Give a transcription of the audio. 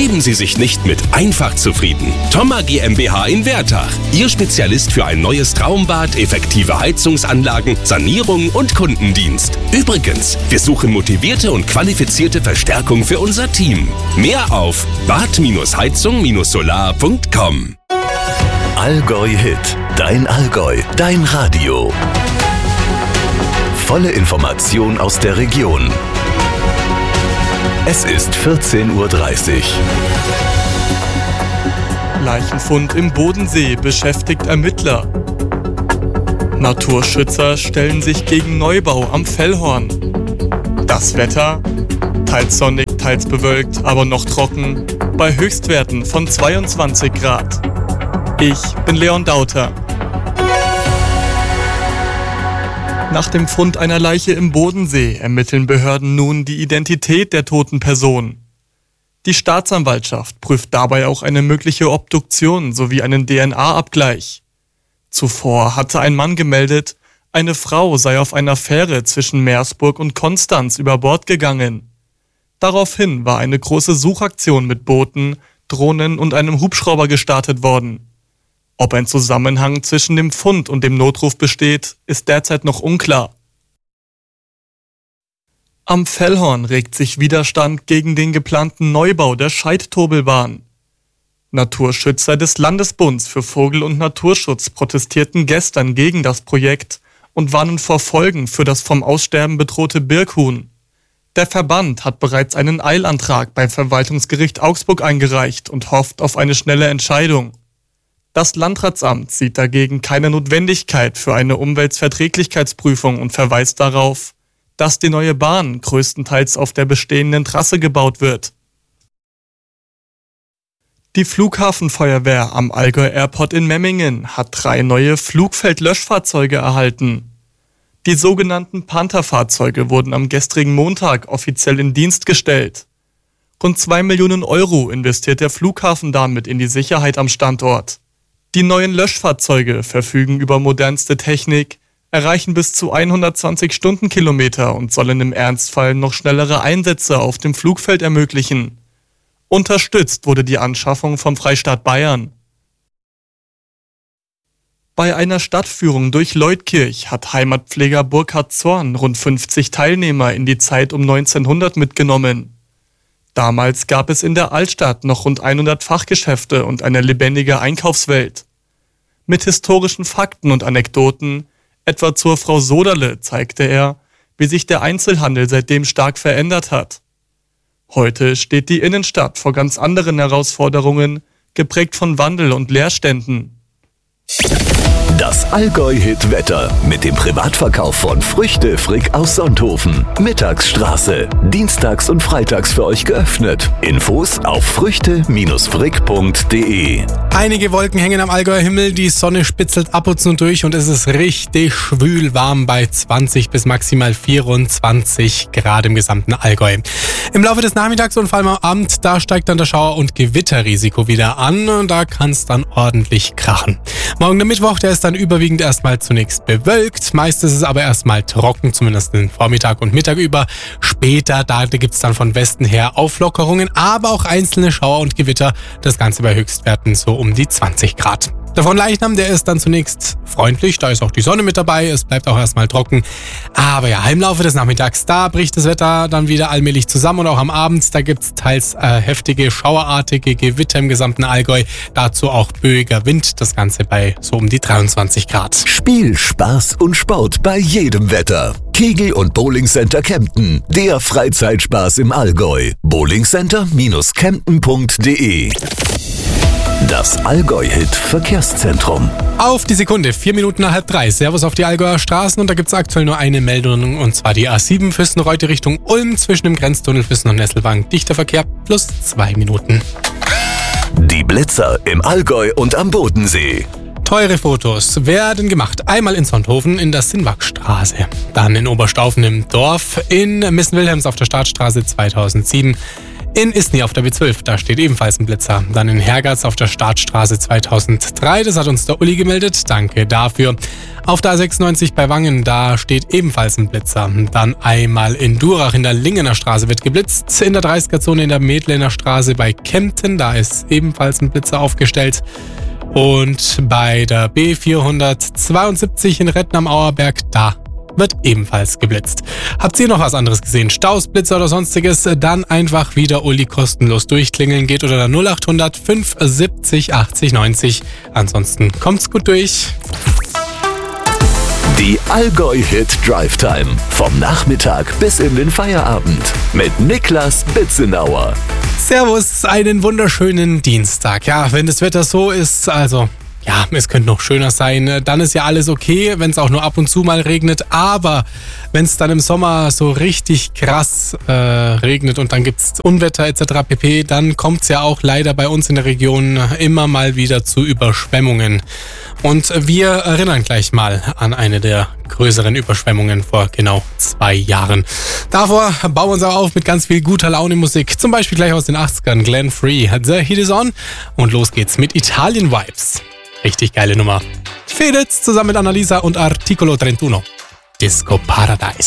Geben Sie sich nicht mit einfach zufrieden. Thoma GmbH in Wertach. Ihr Spezialist für ein neues Traumbad, effektive Heizungsanlagen, Sanierung und Kundendienst. Übrigens, wir suchen motivierte und qualifizierte Verstärkung für unser Team. Mehr auf bad-heizung-solar.com. Allgäu Hit. Dein Allgäu. Dein Radio. Volle Information aus der Region. Es ist 14:30 Uhr. Leichenfund im Bodensee beschäftigt Ermittler. Naturschützer stellen sich gegen Neubau am Fellhorn. Das Wetter? Teils sonnig, teils bewölkt, aber noch trocken, bei Höchstwerten von 22 Grad. Ich bin Leon Dauter. Nach dem Fund einer Leiche im Bodensee ermitteln Behörden nun die Identität der toten Person. Die Staatsanwaltschaft prüft dabei auch eine mögliche Obduktion sowie einen DNA-Abgleich. Zuvor hatte ein Mann gemeldet, eine Frau sei auf einer Fähre zwischen Meersburg und Konstanz über Bord gegangen. Daraufhin war eine große Suchaktion mit Booten, Drohnen und einem Hubschrauber gestartet worden. Ob ein Zusammenhang zwischen dem Fund und dem Notruf besteht, ist derzeit noch unklar. Am Fellhorn regt sich Widerstand gegen den geplanten Neubau der Scheidtobelbahn. Naturschützer des Landesbunds für Vogel- und Naturschutz protestierten gestern gegen das Projekt und warnen vor Folgen für das vom Aussterben bedrohte Birkhuhn. Der Verband hat bereits einen Eilantrag beim Verwaltungsgericht Augsburg eingereicht und hofft auf eine schnelle Entscheidung. Das Landratsamt sieht dagegen keine Notwendigkeit für eine Umweltverträglichkeitsprüfung und verweist darauf, dass die neue Bahn größtenteils auf der bestehenden Trasse gebaut wird. Die Flughafenfeuerwehr am Allgäu Airport in Memmingen hat 3 neue Flugfeldlöschfahrzeuge erhalten. Die sogenannten Panther-Fahrzeuge wurden am gestrigen Montag offiziell in Dienst gestellt. Rund 2 Millionen Euro investiert der Flughafen damit in die Sicherheit am Standort. Die neuen Löschfahrzeuge verfügen über modernste Technik, erreichen bis zu 120 Stundenkilometer und sollen im Ernstfall noch schnellere Einsätze auf dem Flugfeld ermöglichen. Unterstützt wurde die Anschaffung vom Freistaat Bayern. Bei einer Stadtführung durch Leutkirch hat Heimatpfleger Burkhard Zorn rund 50 Teilnehmer in die Zeit um 1900 mitgenommen. Damals gab es in der Altstadt noch rund 100 Fachgeschäfte und eine lebendige Einkaufswelt. Mit historischen Fakten und Anekdoten, etwa zur Frau Soderle, zeigte er, wie sich der Einzelhandel seitdem stark verändert hat. Heute steht die Innenstadt vor ganz anderen Herausforderungen, geprägt von Wandel und Leerständen. Das Allgäu-Hit-Wetter mit dem Privatverkauf von Früchte Frick aus Sonthofen. Mittagsstraße. Dienstags und freitags für euch geöffnet. Infos auf früchte-frick.de. Einige Wolken hängen am Allgäuer Himmel, die Sonne spitzelt ab und zu durch und es ist richtig schwül warm bei 20 bis maximal 24 Grad im gesamten Allgäu. Im Laufe des Nachmittags und vor allem am Abend, da steigt dann das Schauer- und Gewitterrisiko wieder an und da kann es dann ordentlich krachen. Morgen der Mittwoch, der ist dann überwiegend erstmal zunächst bewölkt. Meist ist es aber erstmal trocken, zumindest den Vormittag und Mittag über. Später, da gibt es dann von Westen her Auflockerungen, aber auch einzelne Schauer und Gewitter. Das Ganze bei Höchstwerten so um die 20 Grad. Der Fronleichnam, der ist dann zunächst freundlich, da ist auch die Sonne mit dabei, es bleibt auch erstmal trocken. Aber ja, im Laufe des Nachmittags, da bricht das Wetter dann wieder allmählich zusammen und auch am Abend, da gibt es teils heftige, schauerartige Gewitter im gesamten Allgäu. Dazu auch böiger Wind, das Ganze bei so um die 23 Grad. Spiel, Spaß und Sport bei jedem Wetter. Kegel- und Bowlingcenter Kempten, der Freizeitspaß im Allgäu. bowlingcenter-kempten.de. Das Allgäu-Hit-Verkehrszentrum. Auf die Sekunde, 4 Minuten nach 2:30. Servus auf die Allgäuer Straßen und da gibt es aktuell nur eine Meldung und zwar die A7 Füssen-Reute Richtung Ulm zwischen dem Grenztunnel Füssen und Nesselwang. Dichter Verkehr plus 2 Minuten. Die Blitzer im Allgäu und am Bodensee. Teure Fotos werden gemacht. Einmal in Sonthofen in der Sinnwachstraße, dann in Oberstaufen im Dorf, in Missen-Wilhelms auf der Startstraße 2007, In Isny auf der B12, da steht ebenfalls ein Blitzer. Dann in Hergatz auf der Startstraße 2003, das hat uns der Uli gemeldet, danke dafür. Auf der A96 bei Wangen, da steht ebenfalls ein Blitzer. Dann einmal in Durach in der Lingener Straße wird geblitzt. In der 30er-Zone in der Medlener Straße bei Kempten, da ist ebenfalls ein Blitzer aufgestellt. Und bei der B472 in Retten am Auerberg, da wird ebenfalls geblitzt. Habt ihr noch was anderes gesehen? Staus, Blitzer oder sonstiges? Dann einfach wieder Uli kostenlos durchklingeln. Geht unter der 0800 570 80 90. Ansonsten kommt's gut durch. Die Allgäu Hit Drive Time. Vom Nachmittag bis in den Feierabend. Mit Niklas Bitzenauer. Servus, einen wunderschönen Dienstag. Ja, wenn das Wetter so ist, also ja, es könnte noch schöner sein. Dann ist ja alles okay, wenn es auch nur ab und zu mal regnet. Aber wenn es dann im Sommer so richtig krass regnet und dann gibt es Unwetter etc. pp., dann kommt es ja auch leider bei uns in der Region immer mal wieder zu Überschwemmungen. Und wir erinnern gleich mal an eine der größeren Überschwemmungen vor genau 2 Jahren. Davor bauen wir uns auch auf mit ganz viel guter Laune Musik. Zum Beispiel gleich aus den 80ern. Glenn Free, The Heat Is On. Und los geht's mit Italien Vibes. Richtig geile Nummer. Fedez zusammen mit Annalisa und Articolo 31. Disco Paradise.